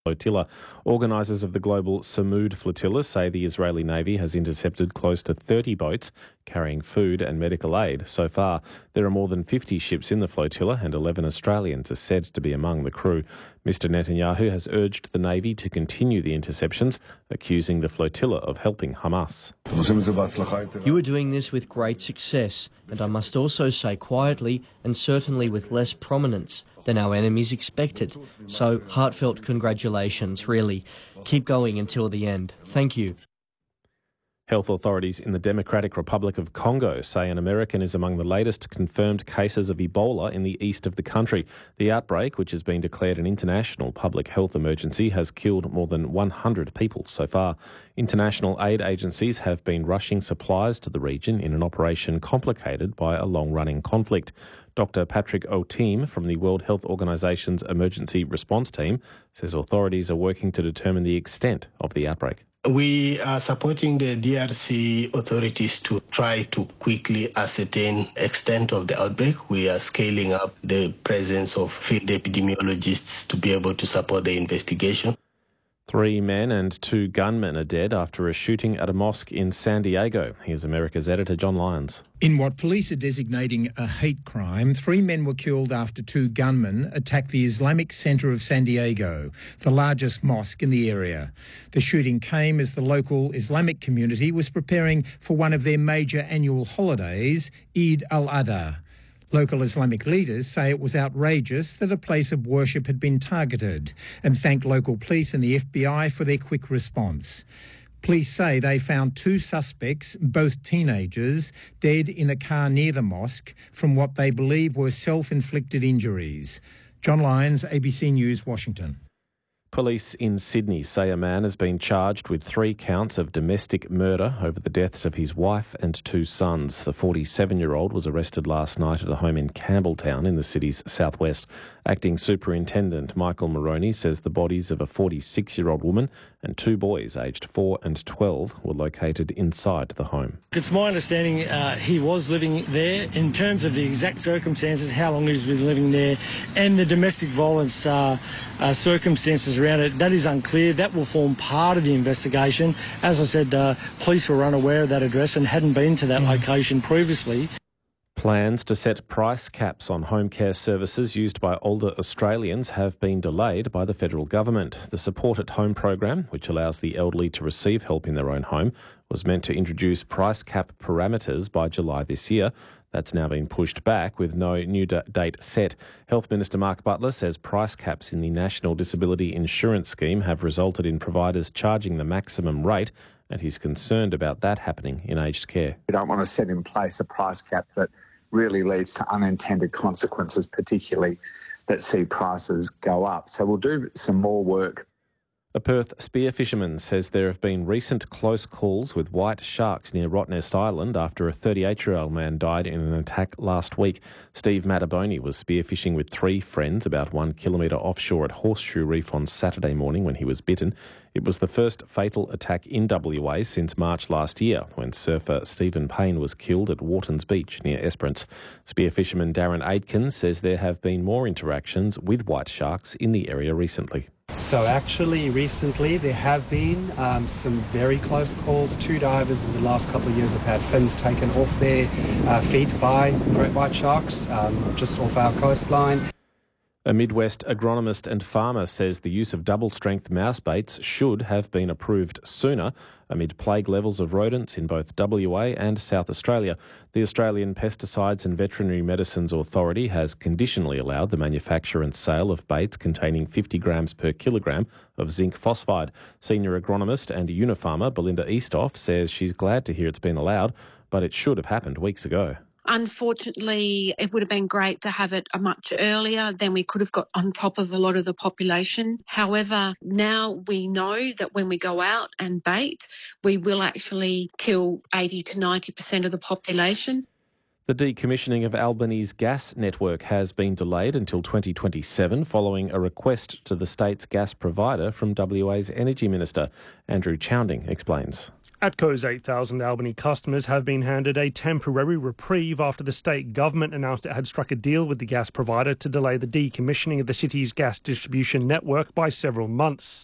flotilla. Organisers of the global Samud flotilla say the Israeli Navy has intercepted close to 30 boats carrying food and medical aid. So far, there are more than 50 ships in the flotilla and 11 Australians are said to be among the crew. Mr Netanyahu has urged the Navy to continue the interceptions, accusing the flotilla of helping Hamas. You are doing this with great success, and I must also say quietly and certainly with less prominence than our enemies expected. So, heartfelt congratulations, really. Keep going until the end. Thank you. Health authorities in the Democratic Republic of Congo say an American is among the latest confirmed cases of Ebola in the east of the country. The outbreak, which has been declared an international public health emergency, has killed more than 100 people so far. International aid agencies have been rushing supplies to the region in an operation complicated by a long-running conflict. Dr Patrick O'Team from the World Health Organization's Emergency Response Team says authorities are working to determine the extent of the outbreak. We are supporting the DRC authorities to try to quickly ascertain extent of the outbreak. We are scaling up the presence of field epidemiologists to be able to support the investigation. 3 men and 2 gunmen are dead after a shooting at a mosque in San Diego. Here's America's editor John Lyons. In what police are designating a hate crime, 3 men were killed after 2 gunmen attacked the Islamic Centre of San Diego, the largest mosque in the area. The shooting came as the local Islamic community was preparing for one of their major annual holidays, Eid al-Adha. Local Islamic leaders say it was outrageous that a place of worship had been targeted and thanked local police and the FBI for their quick response. Police say they found 2 suspects, both teenagers, dead in a car near the mosque from what they believe were self-inflicted injuries. John Lyons, ABC News, Washington. Police in Sydney say a man has been charged with 3 counts of domestic murder over the deaths of his wife and 2 sons. The 47-year-old was arrested last night at a home in Campbelltown in the city's southwest. Acting Superintendent Michael Moroney says the bodies of a 46-year-old woman and 2 boys aged 4 and 12 were located inside the home. It's my understanding he was living there. In terms of the exact circumstances, how long he's been living there, and the domestic violence circumstances around it, that is unclear. That will form part of the investigation. As I said, police were unaware of that address and hadn't been to that location previously. Plans to set price caps on home care services used by older Australians have been delayed by the federal government. The Support at Home program, which allows the elderly to receive help in their own home, was meant to introduce price cap parameters by July this year. That's now been pushed back with no new date set. Health Minister Mark Butler says price caps in the National Disability Insurance Scheme have resulted in providers charging the maximum rate, and he's concerned about that happening in aged care. We don't want to set in place a price cap that really leads to unintended consequences, particularly that see prices go up. So we'll do some more work. A Perth spear fisherman says there have been recent close calls with white sharks near Rottnest Island after a 38-year-old man died in an attack last week. Steve Mataboni was spearfishing with 3 friends about 1 kilometre offshore at Horseshoe Reef on Saturday morning when he was bitten. It was the first fatal attack in WA since March last year, when surfer Stephen Payne was killed at Whartons Beach near Esperance. Spear fisherman Darren Aitken says there have been more interactions with white sharks in the area recently. So actually recently there have been some very close calls. 2 divers in the last couple of years have had fins taken off their feet by great white sharks just off our coastline. A Midwest agronomist and farmer says the use of double-strength mouse baits should have been approved sooner amid plague levels of rodents in both WA and South Australia. The Australian Pesticides and Veterinary Medicines Authority has conditionally allowed the manufacture and sale of baits containing 50 grams per kilogram of zinc phosphide. Senior agronomist and Unifarmer Belinda Eastoff says she's glad to hear it's been allowed, but it should have happened weeks ago. Unfortunately, it would have been great to have it much earlier, then we could have got on top of a lot of the population. However, now we know that when we go out and bait, we will actually kill 80 to 90% of the population. The decommissioning of Albany's gas network has been delayed until 2027 following a request to the state's gas provider from WA's Energy Minister. Andrew Chowding explains. ATCO's 8,000 Albany customers have been handed a temporary reprieve after the state government announced it had struck a deal with the gas provider to delay the decommissioning of the city's gas distribution network by several months.